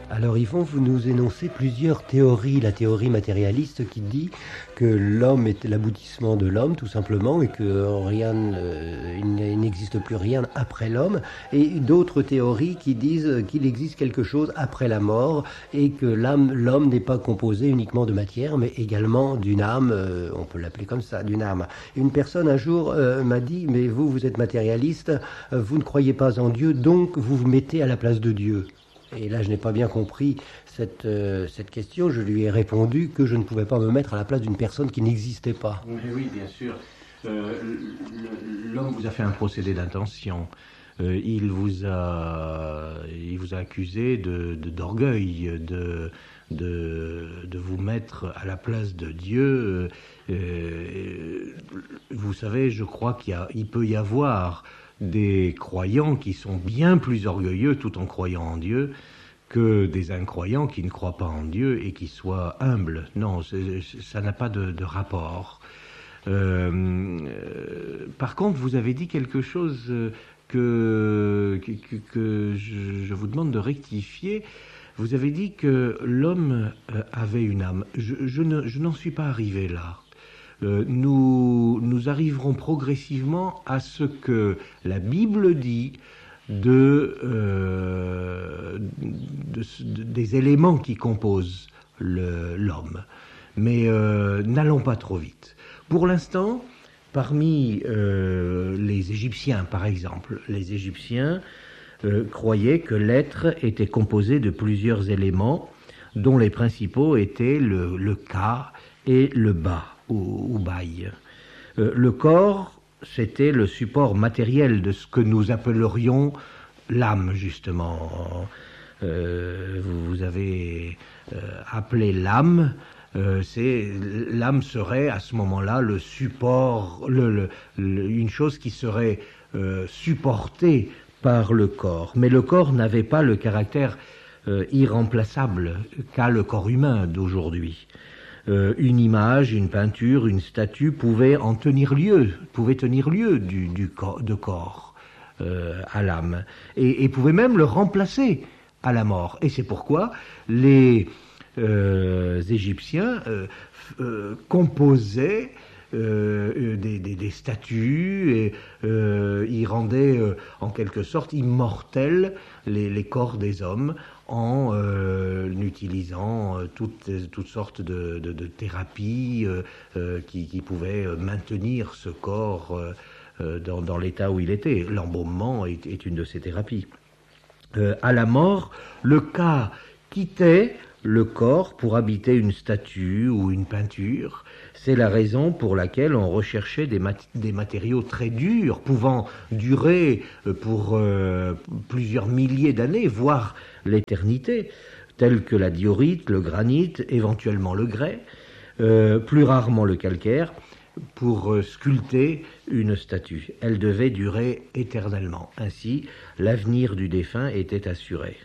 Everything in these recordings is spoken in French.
Alors Yvon, vous nous énoncez plusieurs théories. La théorie matérialiste qui dit que l'homme est l'aboutissement de l'homme tout simplement et que il n'existe plus rien après l'homme. Et d'autres théories qui disent qu'il existe quelque chose après la mort et que l'homme n'est pas composé uniquement de matière mais également d'une âme, on peut l'appeler comme ça, d'une âme. Une personne un jour m'a dit, mais vous êtes matérialiste, vous ne croyez pas en Dieu, donc vous vous mettez à la place de Dieu. Et là, je n'ai pas bien compris cette question. Je lui ai répondu que je ne pouvais pas me mettre à la place d'une personne qui n'existait pas. Mais oui, bien sûr. L'homme vous a fait un procédé d'intention. Il vous a accusé d'orgueil, de vous mettre à la place de Dieu. Vous savez, je crois qu'il peut y avoir des croyants qui sont bien plus orgueilleux tout en croyant en Dieu que des incroyants qui ne croient pas en Dieu et qui soient humbles. Non, ça n'a pas de rapport. Par contre, vous avez dit quelque chose que je vous demande de rectifier. Vous avez dit que l'homme avait une âme. Je n'en suis pas arrivé là. Nous arriverons progressivement à ce que la Bible dit des éléments qui composent l'homme. Mais n'allons pas trop vite. Pour l'instant, parmi les Égyptiens, par exemple, les Égyptiens croyaient que l'être était composé de plusieurs éléments, dont les principaux étaient le ka et le ba, ou bail. Le corps, c'était le support matériel de ce que nous appellerions l'âme, justement. Vous avez appelé l'âme. L'âme serait à ce moment-là le support, une chose qui serait supportée par le corps. Mais le corps n'avait pas le caractère irremplaçable qu'a le corps humain d'aujourd'hui. Une image, une peinture, une statue pouvait tenir lieu de corps à l'âme, et pouvait même le remplacer à la mort. Et c'est pourquoi les Égyptiens composaient des statues et ils rendaient en quelque sorte immortels les corps des hommes en utilisant toutes sortes de thérapies qui pouvaient maintenir ce corps dans l'état où il était. L'embaumement est une de ces thérapies. À la mort, le cas quittait le corps pour habiter une statue ou une peinture. C'est la raison pour laquelle on recherchait des matériaux très durs, pouvant durer pour plusieurs milliers d'années, voire l'éternité, tels que la diorite, le granit, éventuellement le grès, plus rarement le calcaire, pour sculpter une statue. Elle devait durer éternellement. Ainsi, l'avenir du défunt était assuré.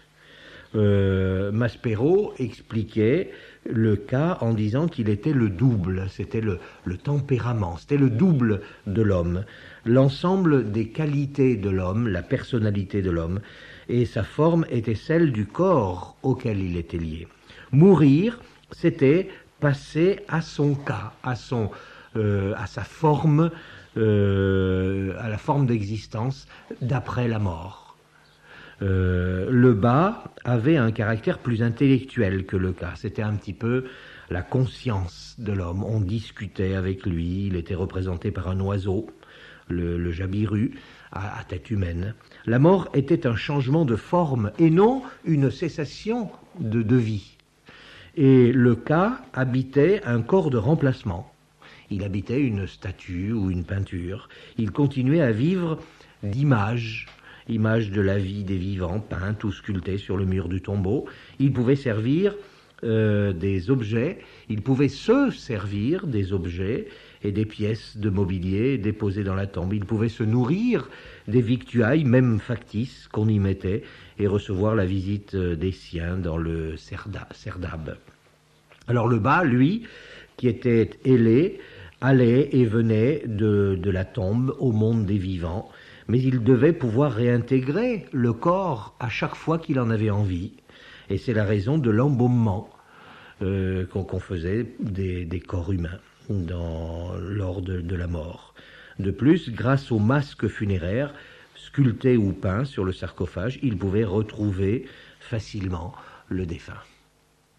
Maspero expliquait le cas en disant qu'il était le double, c'était le tempérament, c'était le double de l'homme, l'ensemble des qualités de l'homme, la personnalité de l'homme, et sa forme était celle du corps auquel il était lié. Mourir, c'était passer à son cas, à sa forme, à la forme d'existence d'après la mort. Le bas avait un caractère plus intellectuel que le cas. C'était un petit peu la conscience de l'homme. On discutait avec lui, il était représenté par un oiseau, le jabiru, à tête humaine. La mort était un changement de forme et non une cessation de vie. Et le cas habitait un corps de remplacement. Il habitait une statue ou une peinture. Il continuait à vivre d'images, images de la vie des vivants, peintes ou sculptées sur le mur du tombeau. Il pouvait servir des objets, il pouvait se servir des objets et des pièces de mobilier déposées dans la tombe. Il pouvait se nourrir des victuailles, même factices, qu'on y mettait, et recevoir la visite des siens dans le serdab. Alors le bas, lui, qui était ailé, allait et venait de la tombe au monde des vivants, mais il devait pouvoir réintégrer le corps à chaque fois qu'il en avait envie. Et c'est la raison de l'embaumement qu'on faisait des corps humains lors de la mort. De plus, grâce aux masques funéraires, sculptés ou peints sur le sarcophage, ils pouvaient retrouver facilement le défunt.